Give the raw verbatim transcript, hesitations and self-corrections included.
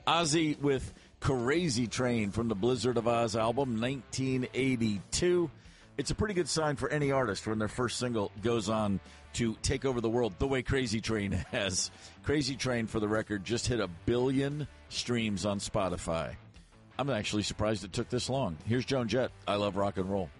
Ozzy with Crazy Train from the Blizzard of Oz album, nineteen eighty-two. It's a pretty good sign for any artist when their first single goes on to take over the world the way Crazy Train has. Crazy Train, for the record, just hit a billion streams on Spotify. I'm actually surprised it took this long. Here's Joan Jett, I Love Rock and Roll.